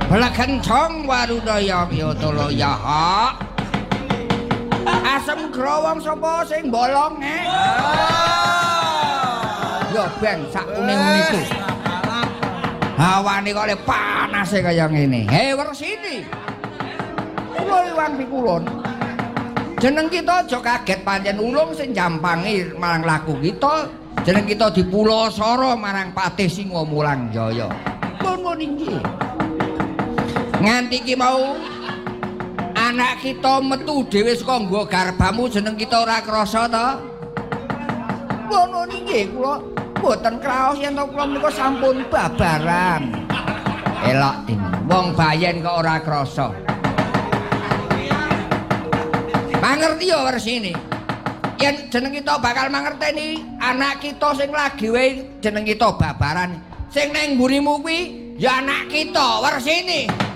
Blegencong warudaya Yotoloya. Asem growong sapa sing bolong Yo ben sak uning-uniku. Hawane kok le panase kaya ngene. He Wersini. Kula Iwan Pikulun. Jeneng kita aja kaget pancen ulung sing jampangi marang laku kita. Jeneng kita dipulosara marang Patih Singa Mulang Jaya. Ngono niki. Nganti iki mau anak kita metu dhewe saka nggo garbamu jeneng kita ora krasa ta? Ngono niki kula mboten kraos yen to kula menika sampun babaran. Elok ding wong bayen kok ora krasa. Mangerti ya Wersini. Yen jeneng kita bakal mangerteni anak kita sing lagi wae jeneng kita babaran. Sing nang mburimu kuwi ya anak kita Wersini.